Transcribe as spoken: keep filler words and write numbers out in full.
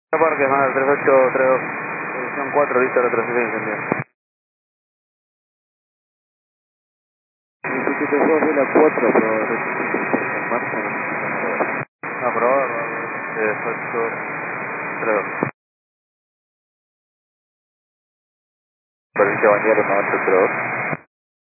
Parque, más tres ocho tres dos, posición cuatro, listo, retroceso incendio. diecisiete dos de la cuatro, pero retroceso en marcha, no sé si van a ver. Aprobado, tres ocho tres dos. Servicio bañero noventa y dos.